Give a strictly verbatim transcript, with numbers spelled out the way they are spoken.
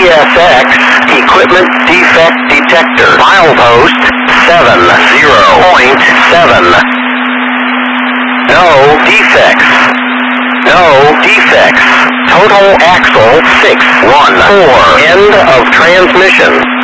S X, equipment defect detector. Milepost seven zero point seven. No defects. No defects. Total axle six one four. End of transmission.